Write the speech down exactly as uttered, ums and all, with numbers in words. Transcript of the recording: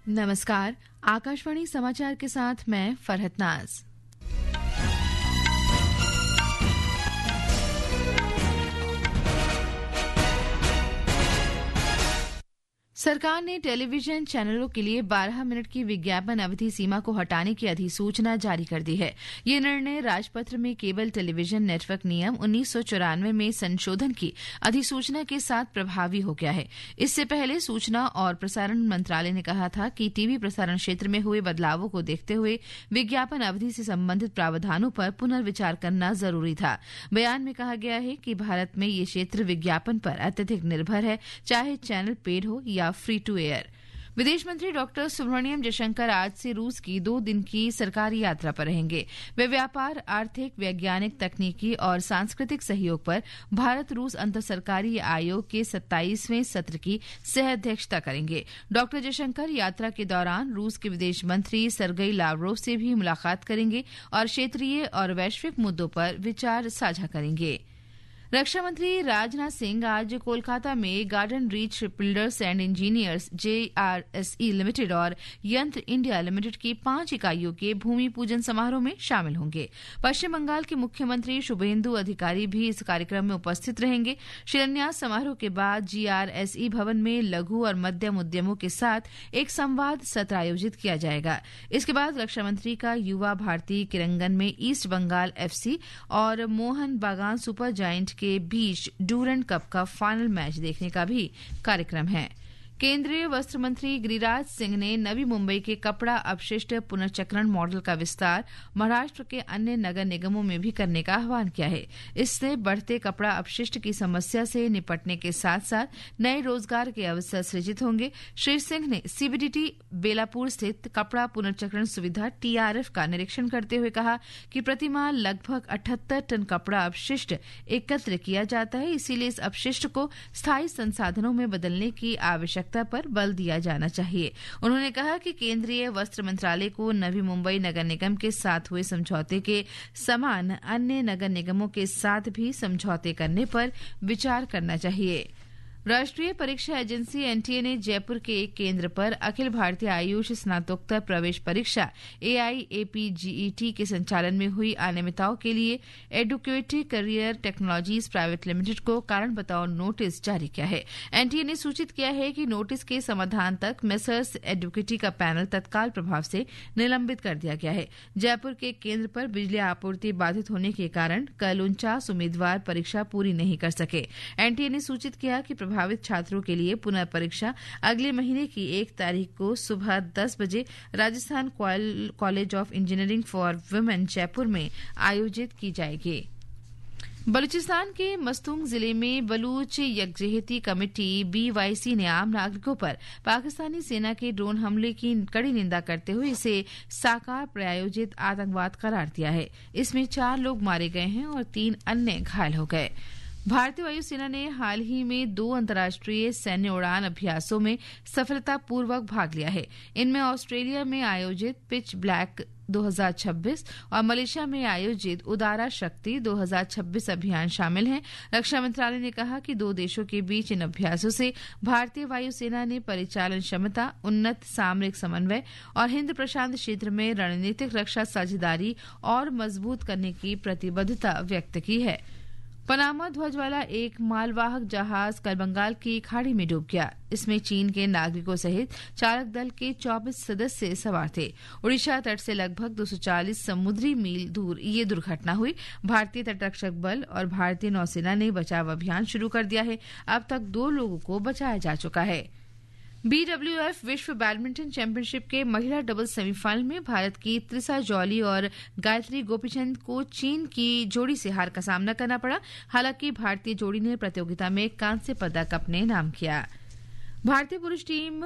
नमस्कार, आकाशवाणी समाचार के साथ मैं फरहत नाज। सरकार ने टेलीविजन चैनलों के लिए बारह मिनट की विज्ञापन अवधि सीमा को हटाने की अधिसूचना जारी कर दी है। ये निर्णय राजपत्र में केबल टेलीविजन नेटवर्क नियम उन्नीस सौ चौरानवे में संशोधन की अधिसूचना के साथ प्रभावी हो गया है। इससे पहले सूचना और प्रसारण मंत्रालय ने कहा था कि टीवी प्रसारण क्षेत्र में हुए बदलावों को देखते हुए विज्ञापन अवधि से संबंधित प्रावधानों पर पुनर्विचार करना जरूरी था। बयान में कहा गया है कि भारत में ये क्षेत्र विज्ञापन पर अत्यधिक निर्भर है, चाहे चैनल पेड हो या फ्री टू एयर। विदेश मंत्री डॉक्टर सुब्रमण्यम जयशंकर आज से रूस की दो दिन की सरकारी यात्रा पर रहेंगे। वे व्यापार, आर्थिक, वैज्ञानिक, तकनीकी और सांस्कृतिक सहयोग पर भारत रूस अंतर सरकारी आयोग के सत्ताईसवें सत्र की सह अध्यक्षता करेंगे। डॉक्टर जयशंकर यात्रा के दौरान रूस के विदेश मंत्री सर्गेई लावरोव से भी मुलाकात करेंगे और क्षेत्रीय और वैश्विक मुद्दों पर विचार साझा करेंगे। रक्षा मंत्री राजनाथ सिंह आज कोलकाता में garden reach builders and engineers जेआरएसई limited और यंत्र इंडिया लिमिटेड की पांच इकाइयों के भूमि पूजन समारोह में शामिल होंगे। पश्चिम बंगाल के मुख्यमंत्री शुभेंदु अधिकारी भी इस कार्यक्रम में उपस्थित रहेंगे। शिलान्यास समारोह के बाद जीआरएसई भवन में लघु और मध्यम उद्यमों के साथ एक संवाद सत्र आयोजित किया जाएगा। इसके बाद रक्षा मंत्री का युवा भारती किरंगन में ईस्ट बंगाल एफसी और मोहन बागान सुपर जायंट के बीच डूरंड कप का फाइनल मैच देखने का भी कार्यक्रम है। केंद्रीय वस्त्र मंत्री गिरिराज सिंह ने नवी मुंबई के कपड़ा अपशिष्ट पुनर्चक्रण मॉडल का विस्तार महाराष्ट्र के अन्य नगर निगमों में भी करने का आह्वान किया है। इससे बढ़ते कपड़ा अपशिष्ट की समस्या से निपटने के साथ साथ नए रोजगार के अवसर सृजित होंगे। श्री सिंह ने सीबीडीटी बेलापुर स्थित कपड़ा पुनर्चक्रण सुविधा टीआरएफ का निरीक्षण करते हुए कहा कि प्रतिमाह लगभग अठहत्तर टन कपड़ा अपशिष्ट एकत्र किया जाता है, इसीलिए इस अपशिष्ट को स्थायी संसाधनों में बदलने की आवश्यकता पर बल दिया जाना चाहिए। उन्होंने कहा कि केंद्रीय वस्त्र मंत्रालय को नवी मुंबई नगर निगम के साथ हुए समझौते के समान अन्य नगर निगमों के साथ भी समझौते करने पर विचार करना चाहिए। राष्ट्रीय परीक्षा एजेंसी एनटीए ने जयपुर के एक केंद्र पर अखिल भारतीय आयुष स्नातकोत्तर प्रवेश परीक्षा एआईएपीजीईटी के संचालन में हुई अनियमितताओं के लिए educative career technologies private limited को कारण बताओ नोटिस जारी किया है। एनटीए ने सूचित किया है कि नोटिस के समाधान तक मेसर्स एडुकेटी का पैनल तत्काल प्रभाव से निलंबित कर दिया गया है। जयपुर के केंद्र पर बिजली आपूर्ति बाधित होने के कारण कल उनचास उम्मीदवार परीक्षा पूरी नहीं कर सके। एनटीए ने सूचित किया कि प्रभावित छात्रों के लिए पुनः परीक्षा अगले महीने की एक तारीख को सुबह दस बजे Rajasthan college of engineering for women Jaipur में आयोजित की जाएगी। बलूचिस्तान के मस्तूंग जिले में बलूच यकजहती कमेटी बीवाईसी ने आम नागरिकों पर पाकिस्तानी सेना के ड्रोन हमले की कड़ी निंदा करते हुए इसे साकार प्रायोजित आतंकवाद करार दिया है। इसमें चार लोग मारे गए हैं और तीन अन्य घायल हो गए। भारतीय वायुसेना ने हाल ही में दो अंतर्राष्ट्रीय सैन्य उड़ान अभ्यासों में सफलतापूर्वक भाग लिया है। इनमें ऑस्ट्रेलिया में आयोजित पिच ब्लैक दो हज़ार छब्बीस और मलेशिया में आयोजित उदारा शक्ति दो हज़ार छब्बीस अभियान शामिल हैं। रक्षा मंत्रालय ने कहा कि दो देशों के बीच इन अभ्यासों से भारतीय वायुसेना ने परिचालन क्षमता, उन्नत सामरिक समन्वय और हिंद प्रशांत क्षेत्र में रणनीतिक रक्षा साझेदारी और मजबूत करने की प्रतिबद्धता व्यक्त की है। पनामा ध्वज वाला एक मालवाहक जहाज कल बंगाल की खाड़ी में डूब गया। इसमें चीन के नागरिकों सहित चालक दल के चौबीस सदस्य सवार थे। ओडिशा तट से लगभग दो सौ चालीस समुद्री मील दूर ये दुर्घटना हुई। भारतीय तटरक्षक बल और भारतीय नौसेना ने बचाव अभियान शुरू कर दिया है। अब तक दो लोगों को बचाया जा चुका है। बीडब्ल्यूएफ विश्व बैडमिंटन चैंपियनशिप के महिला डबल्स सेमीफाइनल में भारत की त्रिसा जॉली और गायत्री गोपीचंद को चीन की जोड़ी से हार का सामना करना पड़ा। हालांकि भारतीय जोड़ी ने प्रतियोगिता में कांस्य पदक अपने नाम किया। भारतीय पुरुष टीम